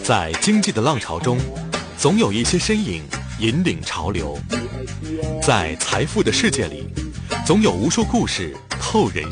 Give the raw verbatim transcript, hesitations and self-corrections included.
在经济的浪潮中，总有一些身影引领潮流；在财富的世界里，总有无数故事透人